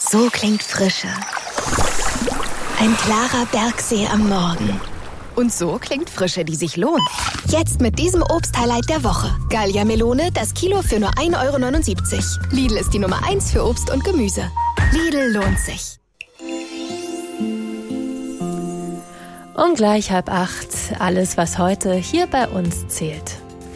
So klingt Frische. Ein klarer Bergsee am Morgen. Und so klingt Frische, die sich lohnt. Jetzt mit diesem Obst-Highlight der Woche. Gallia Melone, das Kilo für nur 1,79 €. Lidl ist die Nummer 1 für Obst und Gemüse. Lidl lohnt sich. Um gleich 7:30. Alles, was heute hier bei uns zählt.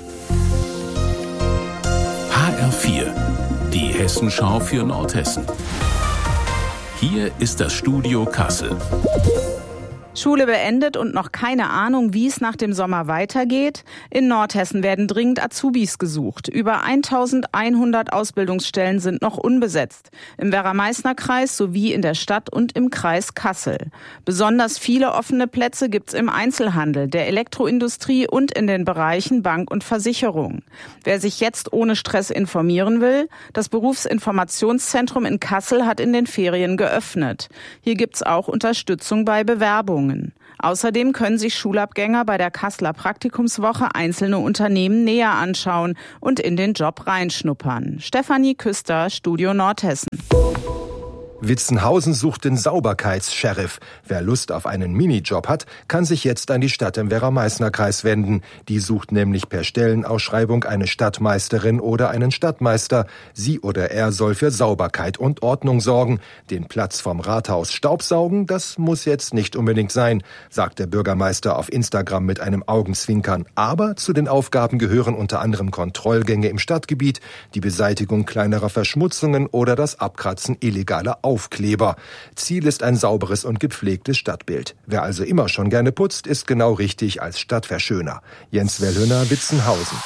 HR4, die Hessenschau für Nordhessen. Hier ist das Studio Kassel. Schule beendet und noch keine Ahnung, wie es nach dem Sommer weitergeht? In Nordhessen werden dringend Azubis gesucht. Über 1100 Ausbildungsstellen sind noch unbesetzt. Im Werra-Meißner-Kreis sowie in der Stadt und im Kreis Kassel. Besonders viele offene Plätze gibt's im Einzelhandel, der Elektroindustrie und in den Bereichen Bank und Versicherung. Wer sich jetzt ohne Stress informieren will, das Berufsinformationszentrum in Kassel hat in den Ferien geöffnet. Hier gibt's auch Unterstützung bei Bewerbungen. Außerdem können sich Schulabgänger bei der Kasseler Praktikumswoche einzelne Unternehmen näher anschauen und in den Job reinschnuppern. Stefanie Küster, Studio Nordhessen. Witzenhausen sucht den Sauberkeits-Sheriff. Wer Lust auf einen Minijob hat, kann sich jetzt an die Stadt im Werra-Meißner-Kreis wenden. Die sucht nämlich per Stellenausschreibung eine Stadtmeisterin oder einen Stadtmeister. Sie oder er soll für Sauberkeit und Ordnung sorgen. Den Platz vom Rathaus staubsaugen, das muss jetzt nicht unbedingt sein, sagt der Bürgermeister auf Instagram mit einem Augenzwinkern. Aber zu den Aufgaben gehören unter anderem Kontrollgänge im Stadtgebiet, die Beseitigung kleinerer Verschmutzungen oder das Abkratzen illegaler Aufkleber. Ziel ist ein sauberes und gepflegtes Stadtbild. Wer also immer schon gerne putzt, ist genau richtig als Stadtverschöner. Jens Wellhöner, Witzenhausen.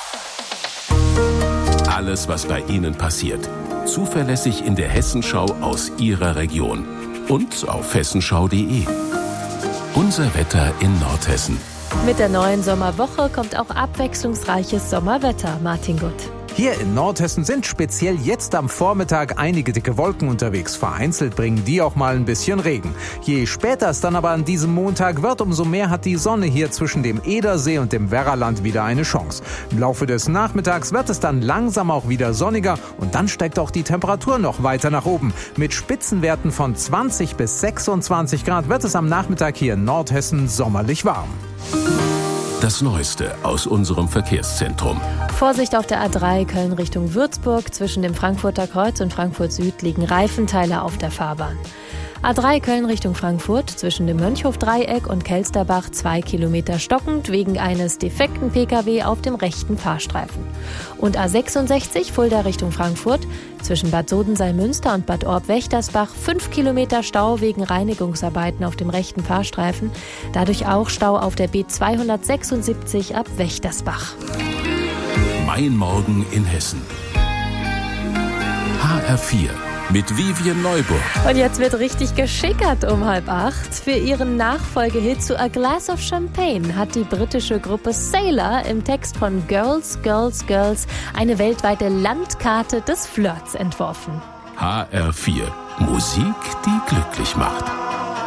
Alles, was bei Ihnen passiert. Zuverlässig in der Hessenschau aus Ihrer Region. Und auf hessenschau.de. Unser Wetter in Nordhessen. Mit der neuen Sommerwoche kommt auch abwechslungsreiches Sommerwetter. Martin Gutt. Hier in Nordhessen sind speziell jetzt am Vormittag einige dicke Wolken unterwegs. Vereinzelt bringen die auch mal ein bisschen Regen. Je später es dann aber an diesem Montag wird, umso mehr hat die Sonne hier zwischen dem Edersee und dem Werraland wieder eine Chance. Im Laufe des Nachmittags wird es dann langsam auch wieder sonniger und dann steigt auch die Temperatur noch weiter nach oben. Mit Spitzenwerten von 20 bis 26 Grad wird es am Nachmittag hier in Nordhessen sommerlich warm. Das Neueste aus unserem Verkehrszentrum. Vorsicht auf der A3 Köln Richtung Würzburg. Zwischen dem Frankfurter Kreuz und Frankfurt Süd liegen Reifenteile auf der Fahrbahn. A3 Köln Richtung Frankfurt, zwischen dem Mönchhof-Dreieck und Kelsterbach 2 Kilometer stockend wegen eines defekten Pkw auf dem rechten Fahrstreifen. Und A66 Fulda Richtung Frankfurt, zwischen Bad Sodenseil-Münster und Bad Orb-Wächtersbach 5 Kilometer Stau wegen Reinigungsarbeiten auf dem rechten Fahrstreifen. Dadurch auch Stau auf der B276 ab Wächtersbach. Mein Morgen in Hessen. HR4. Mit Vivian Neuburg. Und jetzt wird richtig geschickert um 7:30. Für ihren Nachfolgehit zu A Glass of Champagne hat die britische Gruppe Sailor im Text von Girls, Girls, Girls eine weltweite Landkarte des Flirts entworfen. HR4. Musik, die glücklich macht.